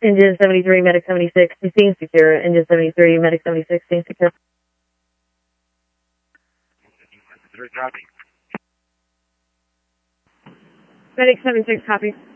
Engine 73, Medic 76, scene secure. Engine 73, Medic 76, scene secure. Copy. Medic 76, copy.